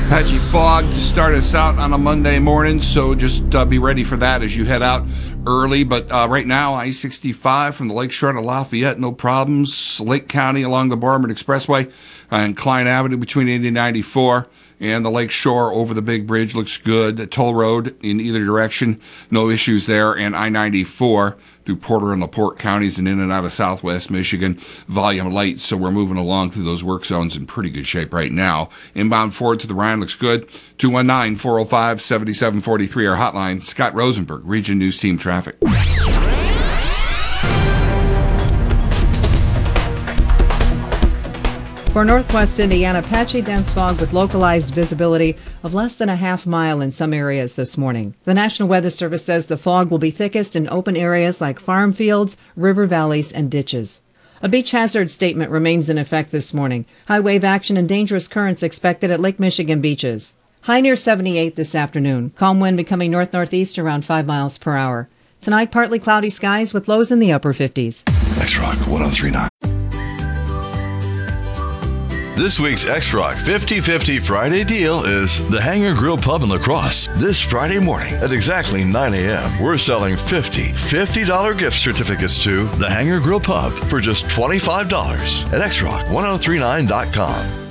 Patchy fog to start us out on a Monday morning, so just be ready for that as you head out early. But right now, I-65 from the Lakeshore to Lafayette, no problems. Lake County along the Boardman Expressway and Klein Avenue between 80 and 94. And the Lakeshore over the big bridge looks good. Toll Road in either direction, no issues there. And I-94 through Porter and LaPorte counties and in and out of southwest Michigan, volume light. So we're moving along through those work zones in pretty good shape right now. Inbound forward to the Rhine looks good. 219-405-7743, our hotline. Scott Rosenberg, Region News Team Traffic. For northwest Indiana, patchy dense fog with localized visibility of less than a half mile in some areas this morning. The National Weather Service says the fog will be thickest in open areas like farm fields, river valleys, and ditches. A beach hazard statement remains in effect this morning. High wave action and dangerous currents expected at Lake Michigan beaches. High near 78 this afternoon. Calm wind becoming north-northeast around 5 miles per hour. Tonight, partly cloudy skies with lows in the upper 50s. X-Rock 103.9. This week's X-Rock 50-50 Friday deal is the Hangar Grill Pub in La Crosse. This Friday morning at exactly 9 a.m., we're selling $50 gift certificates to the Hangar Grill Pub for just $25 at xrock1039.com.